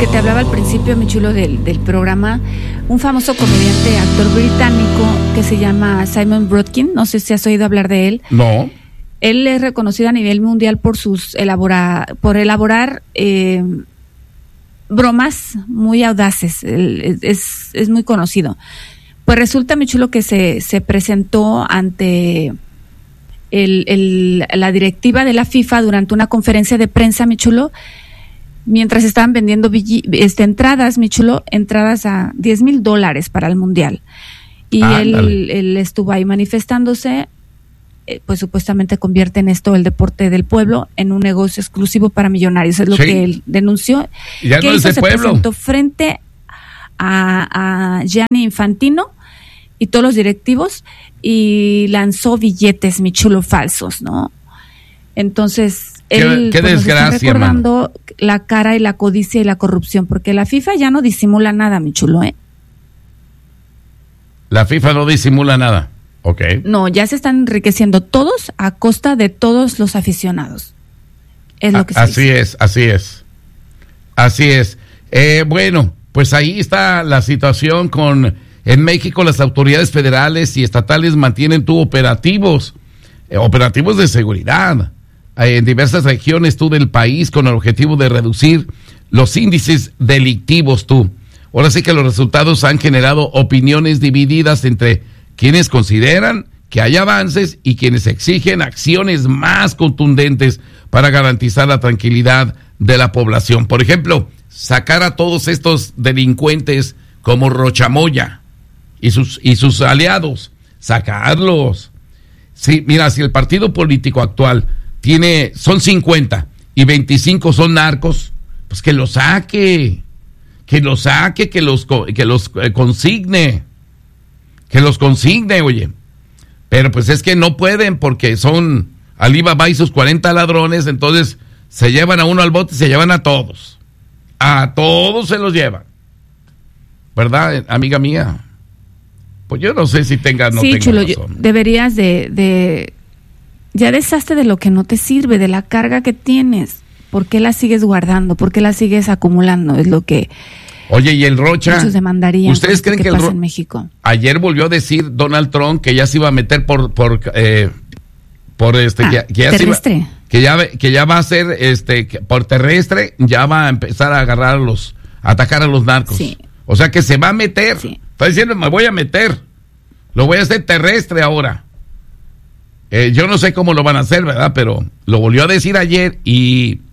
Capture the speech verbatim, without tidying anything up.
que te hablaba al principio, mi chulo, del, del programa, un famoso comediante, actor británico que se llama Simon Brodkin, no sé si has oído hablar de él. No. Él es reconocido a nivel mundial por sus elabora, por elaborar eh, bromas muy audaces, él, es, es muy conocido. Pues resulta, mi chulo, que se, se presentó ante el, el, la directiva de la FIFA durante una conferencia de prensa, mi chulo, mientras estaban vendiendo villi, este, entradas, mi chulo, entradas a diez mil dólares para el Mundial. Y ah, él, él estuvo ahí manifestándose, eh, pues supuestamente convierten esto, el deporte del pueblo, en un negocio exclusivo para millonarios. Es lo sí. que él denunció. Y ya que no es de se pueblo. presentó frente a, a Gianni Infantino y todos los directivos y lanzó billetes, mi chulo, falsos, ¿no? Entonces, él qué, qué pues, desgracia, nos está recordando mano. La cara y la codicia y la corrupción, porque la FIFA ya no disimula nada, mi chulo, ¿eh? La FIFA no disimula nada, ok. No, ya se están enriqueciendo todos a costa de todos los aficionados. Es lo que se Así dice. es, así es. Así es. Eh, bueno, pues ahí está la situación con... En México las autoridades federales y estatales mantienen tú operativos, eh, operativos de seguridad eh, en diversas regiones tú del país con el objetivo de reducir los índices delictivos tú. Ahora sí que los resultados han generado opiniones divididas entre quienes consideran que hay avances y quienes exigen acciones más contundentes para garantizar la tranquilidad de la población. Por ejemplo, sacar a todos estos delincuentes como Rochamoya y sus y sus aliados, sacarlos. Sí, mira, si el partido político actual tiene, son cincuenta y veinticinco son narcos, pues que los saque, que los saque, que los, que los eh, consigne, que los consigne, oye. Pero pues es que no pueden porque son Alibaba y sus cuarenta ladrones, entonces se llevan a uno al bote y se llevan a todos. A todos se los llevan. ¿Verdad, amiga mía? Pues yo no sé si tenga no sí, tenga chulo, razón. Deberías de, de... Ya deshazte de lo que no te sirve, de la carga que tienes. ¿Por qué la sigues guardando? ¿Por qué la sigues acumulando? Es lo que... Oye, y el Rocha... Muchos demandarían. ¿Ustedes creen que, que el pasa Ro... en México? Ayer volvió a decir Donald Trump que ya se iba a meter por... por eh, por este... Ah, que, que ya terrestre. Se iba, que, ya, que ya va a ser este por terrestre, ya va a empezar a agarrar a los... a atacar a los narcos. Sí. O sea que se va a meter. Sí. Está diciendo, me voy a meter. Lo voy a hacer terrestre ahora. Eh, yo no sé cómo lo van a hacer, ¿verdad? Pero lo volvió a decir ayer y